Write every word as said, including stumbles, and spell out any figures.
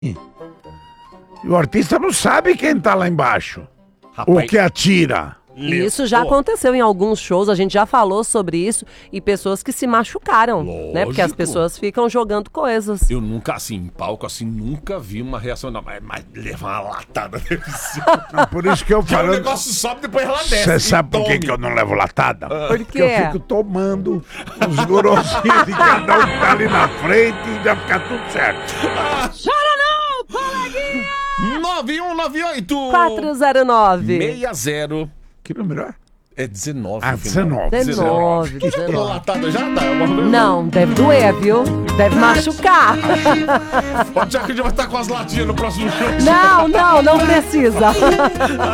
E o artista não sabe quem tá lá embaixo. Rapaz, o que atira. E isso já aconteceu em alguns shows, a gente já falou sobre isso, e pessoas que se machucaram, né? Porque as Lógico. pessoas ficam jogando coisas. Eu nunca, assim, em palco, assim, nunca vi uma reação, não, mas, mas levar uma latada deve ser. Por isso que eu Que o falo. negócio sobe, depois ela desce. Você e sabe por que tome. que eu não levo latada? Por Porque quê? eu fico tomando os gorozinhos de cada um que tá ali na frente e já fica tudo certo. nove um nove oito quatro zero nove seis zero Que número é? É dezenove. Ah, no final. dezenove. dezenove, Tomou dezenove. latada já dá. Uma vez- Não, deve doer, viu? Deve machucar. Pode já que a gente vai estar com as latinhas no próximo show. Não, não, não precisa.